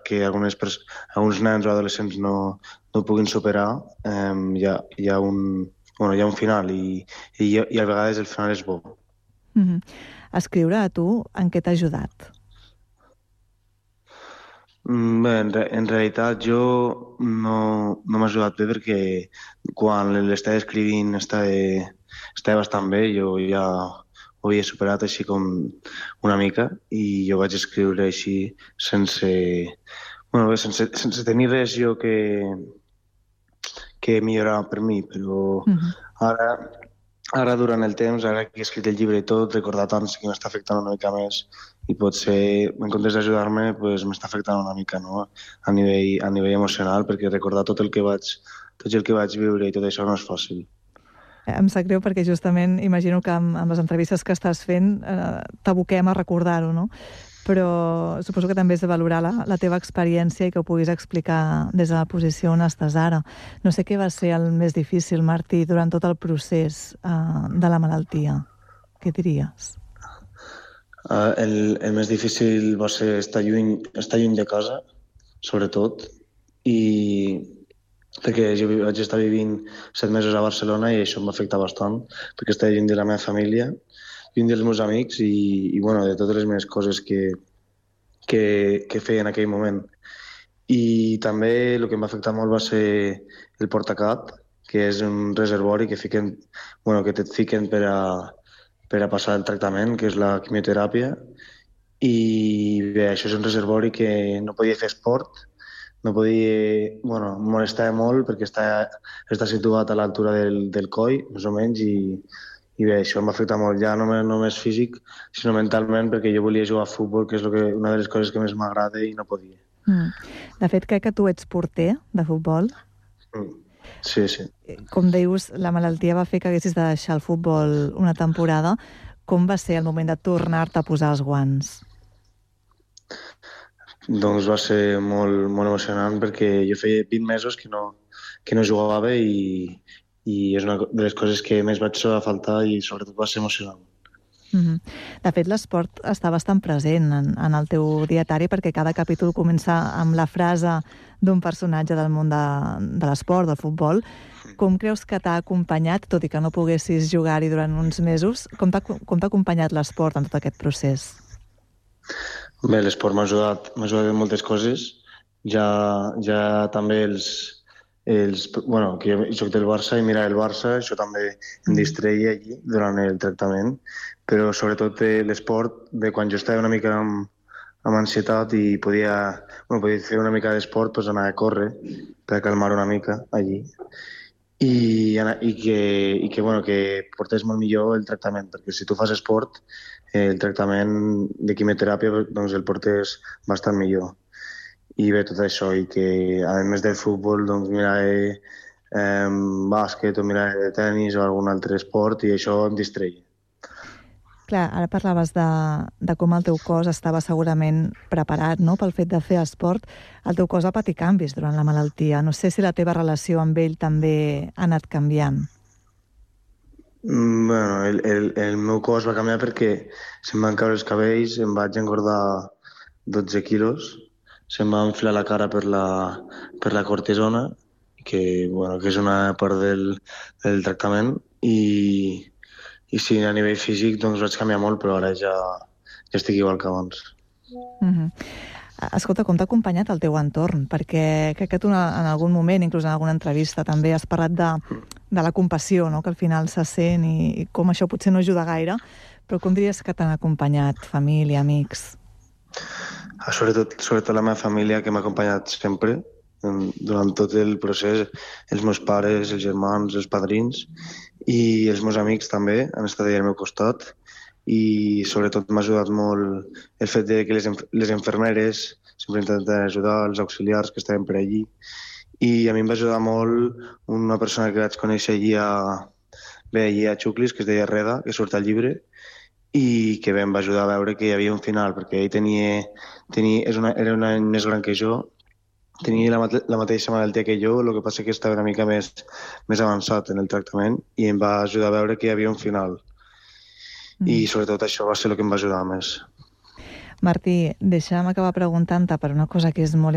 que alguns nens o adolescents no ho puguin superar, hi ha un final i a vegades el final és bo. Escriure a tu en què t'ha ajudat? Bé, en realitat jo no m'ha ajudat bé perquè quan l'estava escrivint estava bastant bé, jo ja ho havia superat així com una mica i jo vaig escriure així sense tenir res jo que millorar per mi, però ara durant el temps, ara que he escrit el llibre i tot, recordar tant que m'està afectant una mica més i potser, en comptes d'ajudar-me, pues, m'està afectant una mica, no? A nivell emocional, perquè recordar tot el que vaig viure i tot això no és fàcil. Em sap greu perquè justament imagino que amb les entrevistes que estàs fent t'aboquem a recordar-ho, no? Però suposo que també és de valorar la teva experiència i que ho puguis explicar des de la posició on estàs ara. No sé què va ser el més difícil, Martí, durant tot el procés de la malaltia. Què diries? El més difícil va ser estar lluny de casa, sobretot, i perquè jo vaig estar vivint 7 mesos a Barcelona i això em va afectar bastant, perquè estava lluny de la meva família, lluny dels meus amics i bueno, de totes les meves coses que feia en aquell moment. I també el que em va afectar molt va ser el Portacat, que és un reservori que et fiquen per a passar el tractament, que és la quimioteràpia. I bé, això és un reservori que no podia fer esport, no podia... Bueno, em molestava molt perquè està situat a l'altura del coll, més o menys, i bé, això em va afectar molt, ja no només físic, sinó mentalment, perquè jo volia jugar a futbol, que és una de les coses que més m'agrada i no podia. De fet, crec que tu ets porter de futbol. Sí. Com dius, la malaltia va fer que haguessis de deixar el futbol una temporada. Com va ser el moment de tornar-te a posar els guants? Doncs va ser molt, molt emocionant perquè jo feia 20 mesos que no jugava i és una de les coses que més vaig trobar a faltar i sobretot va ser emocionant. De fet, l'esport està bastant present en el teu dietari perquè cada capítol comença amb la frase d'un personatge del món de l'esport, del futbol. Com creus que t'ha acompanyat, tot i que no poguessis jugar-hi durant uns mesos, com t'ha acompanyat l'esport en tot aquest procés? Bé, l'esport m'ha ajudat en moltes coses. Ja també que jo soc del Barça i mirar el Barça, això també em distreia allí durant el tractament, però sobretot l'esport, quan jo estava una mica amb ansietat i podia fer una mica d'esport, doncs anar a córrer per calmar una mica allí. I que portés molt millor el tractament, perquè si tu fas esport, el tractament de quimioteràpia doncs el portés bastant millor. I bé, tot això, i que a més del futbol doncs miraré bàsquet o miraré tennis o algun altre esport i això em distreia. Clar, ara parlaves de com el teu cos estava segurament preparat, no?, pel fet de fer esport. El teu cos va patir canvis durant la malaltia. No sé si la teva relació amb ell també ha anat canviant. Bueno, el meu cos va canviar perquè se'm van caure els cabells, em vaig engordar 12 quilos, se'm va enfilar la cara per la cortisona, que és una part del tractament, i sí, a nivell físic doncs vaig canviar molt, però ara ja estic igual que abans. Escolta, com t'ha acompanyat el teu entorn? Perquè crec que tu en algun moment, inclús en alguna entrevista, també has parlat de la compassió, no?, que al final se sent i com això potser no ajuda gaire, però com diries que t'han acompanyat família, amics? Sobretot la meva família, que m'ha acompanyat sempre durant tot el procés, els meus pares, els germans, els padrins, i els meus amics també han estat allà al meu costat, i sobretot m'ha ajudat molt el fet de que les infermeres sempre intenten ajudar, els auxiliars que estaven per allí, i a mi em va ajudar molt una persona que vaig conèixer allí a Xuclis, que es deia Reda, que surt al llibre, i que em va ajudar a veure que hi havia un final, perquè ell era un any més gran que jo, tenia la mateixa malaltia que jo, el que passa que estava una mica més avançat en el tractament i em va ajudar a veure que hi havia un final. I sobretot això va ser el que em va ajudar més. Martí, deixa'm acabar preguntant-te per una cosa que és molt